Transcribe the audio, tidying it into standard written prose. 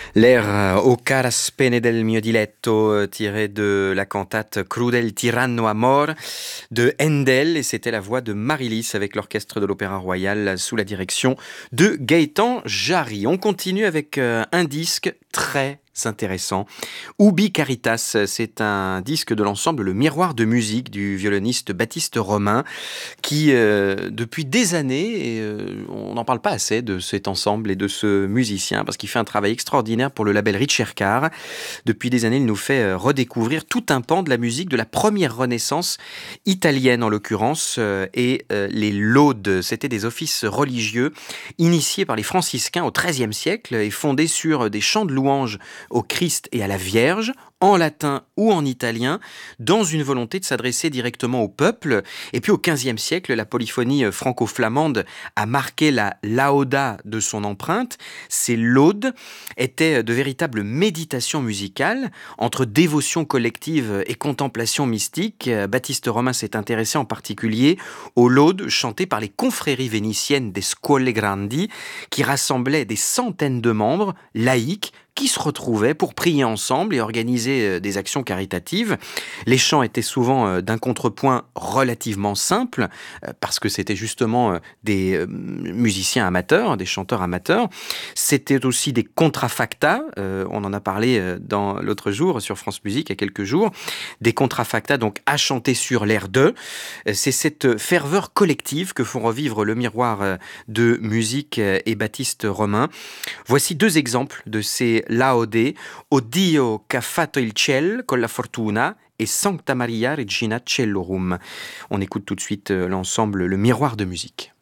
L'air O cara spene del mio diletto, tiré de la cantate Crudel tiranno amor de Handel, et c'était la voix de Marilis avec l'orchestre de l'Opéra Royal sous la direction de Gaëtan Jarry. On continue avec un disque très intéressant. Ubi Caritas, c'est un disque de l'ensemble Le Miroir de musique du violoniste Baptiste Romain qui, depuis des années, et on n'en parle pas assez de cet ensemble et de ce musicien parce qu'il fait un travail extraordinaire pour le label Ricercar. Depuis des années, il nous fait redécouvrir tout un pan de la musique de la première Renaissance italienne en l'occurrence, et les laudes. C'était des offices religieux initiés par les franciscains au XIIIe siècle et fondés sur des chants de louanges au Christ et à la Vierge, en latin ou en italien, dans une volonté de s'adresser directement au peuple. Et puis au XVe siècle, la polyphonie franco-flamande a marqué la lauda de son empreinte. Ces laudes étaient de véritables méditations musicales entre dévotion collective et contemplation mystique. Baptiste Romain s'est intéressé en particulier aux laudes chantées par les confréries vénitiennes des Scuole Grandi, qui rassemblaient des centaines de membres laïcs qui se retrouvaient pour prier ensemble et organiser des actions caritatives. Les chants étaient souvent d'un contrepoint relativement simple, parce que c'était justement des musiciens amateurs, des chanteurs amateurs. C'était aussi des contrafacta, on en a parlé dans l'autre jour sur France Musique, il y a quelques jours, des contrafacta donc à chanter sur l'air de. C'est cette ferveur collective que font revivre Le Miroir de musique et Baptiste Romain. Voici deux exemples de ces laude: O Dio che ha fatto il ciel con la fortuna et Sancta Maria Regina Cellorum. On écoute tout de suite l'ensemble Le Miroir de musique.